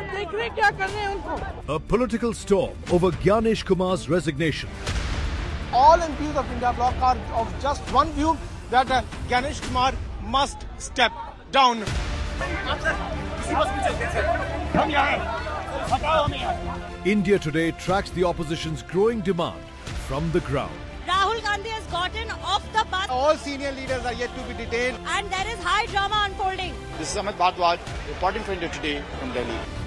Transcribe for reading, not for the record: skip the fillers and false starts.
आप देख रहे हैं क्या कर रहे हैं उनको? A political storm over Gyanesh Kumar's resignation. All MPs of India Bloc are of just one view that Gyanesh Kumar must step down. India Today tracks the opposition's growing demand from the ground. Rahul Gandhi has gotten off the bus All senior leaders are yet to be detained. and there is high drama unfolding. This is Amit Bhardwaj reporting for India Today from Delhi.